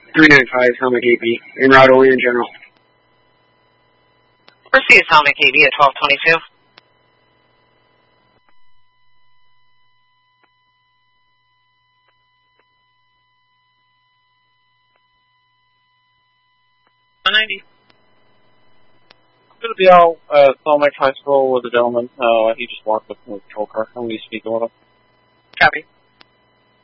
395, Helmet Gate B. En route only in general. Proceed Helmet Gate B at 1222. Good deal. Saw my tricycle with a gentleman. He just walked up from the patrol car. I'm going to speak with him. Copy.